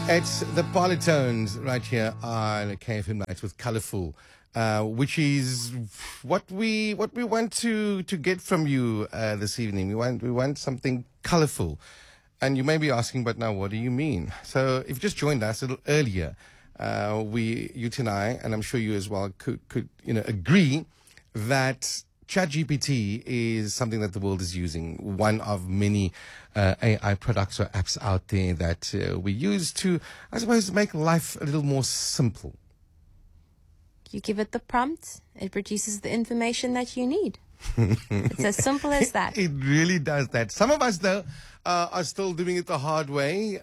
It's the Polytones right here on KFM Nights with Colourful, which is what we want to get from you this evening. We want something colourful, and you may be asking, but now what do you mean? So if you just joined us a little earlier, you and I, and I'm sure you as well, could agree that ChatGPT is something that the world is using. One of many AI products or apps out there that we use to, I suppose, make life a little more simple. You give it the prompt, it produces the information that you need. It's as simple as that. It really does that. Some of us, though, are still doing it the hard way.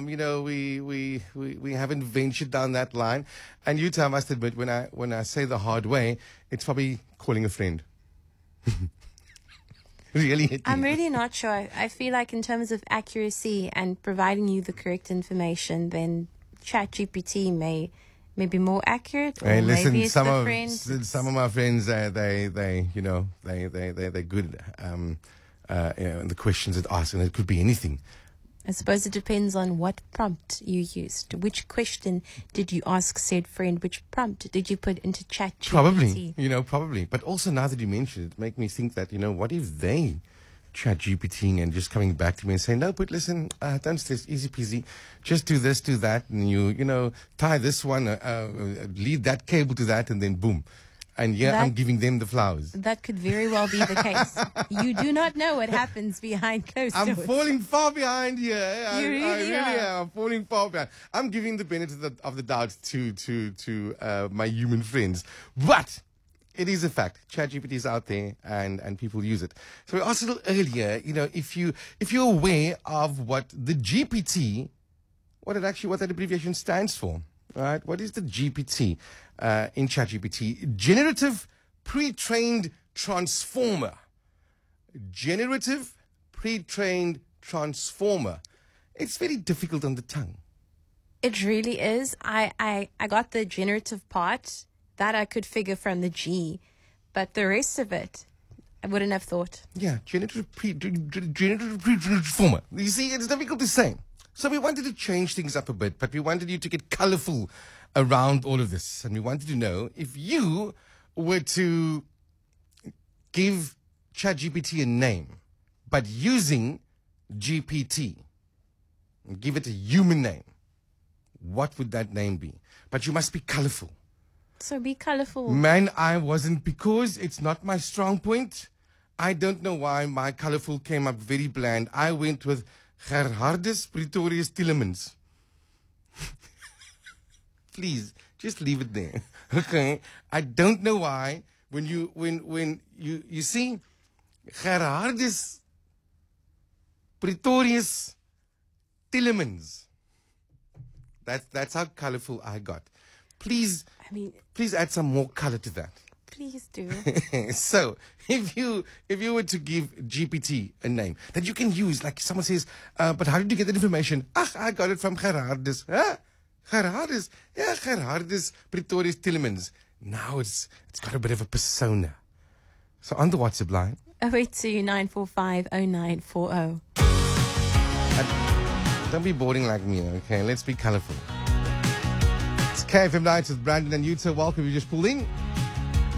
We haven't ventured down that line. And you two, I must admit, when I say the hard way, it's probably calling a friend. Really? I'm really not sure. I feel like in terms of accuracy and providing you the correct information, then ChatGPT may be more accurate, or Hey, listen, maybe it's some the of friend. some of my friends, they're good in the questions it asks, and it could be anything. I suppose it depends on what prompt you used. Which question did you ask said friend? Which prompt did you put into ChatGPT? Probably. But also, now that you mentioned it, make me think that, what if they ChatGPTing and just coming back to me and saying, no, but listen, don't stress, easy peasy, just do this, do that, and you tie this one, lead that cable to that, and then boom. And I'm giving them the flowers. That could very well be the case. You do not know what happens behind closed doors. I'm falling far behind here. I really are. am. I'm falling far behind. I'm giving the benefit of the doubt to my human friends. But it is a fact. ChatGPT is out there and people use it. So we asked a little earlier, if you're aware of what the GPT, what that abbreviation stands for. All right, what is the GPT in ChatGPT? Generative Pre-trained Transformer. Generative Pre-trained Transformer. It's very difficult on the tongue. It really is. I got the generative part. That I could figure from the G. But the rest of it, I wouldn't have thought. Yeah, generative Pre-transformer. You see, it's difficult to say. So we wanted to change things up a bit, but we wanted you to get colorful around all of this. And we wanted to know if you were to give ChatGPT a name, but using GPT, give it a human name, what would that name be? But you must be colorful. So be colorful. Man, I wasn't, because it's not my strong point. I don't know why my colorful came up very bland. I went with Gerhardus Pretorius Tielemans. Please, just leave it there. Okay? I don't know why. When you see Gerhardus Pretorius Tielemans. That's how colorful I got. Please add some more color to that. Please do. So, if you were to give GPT a name that you can use, like someone says, but how did you get that information? I got it from Gerhardus. Huh? Gerhardus? Yeah, Gerhardus Pretorius Tielemans. Now it's got a bit of a persona. So on the WhatsApp line. 082-945-0940. Don't be boring like me, okay? Let's be colorful. It's KFM Nights with Brandon and Yuta. Welcome. You just pulled in.